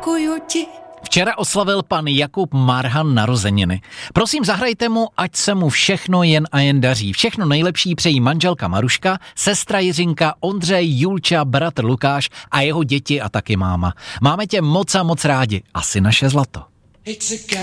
děkuju ti. Včera oslavil pan Jakub Marhan narozeniny. Prosím, zahrajte mu, ať se mu všechno jen a jen daří. Všechno nejlepší přejí manželka Maruška, sestra Jiřinka, Ondřej, Julča, bratr Lukáš a jeho děti a taky máma. Máme tě moc a moc rádi. Asi naše zlato.